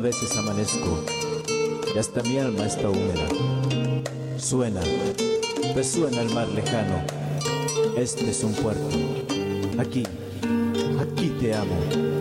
veces amanezco y hasta mi alma está húmeda. Suena, resuena el mar lejano. Este es un puerto. Aquí, aquí te amo.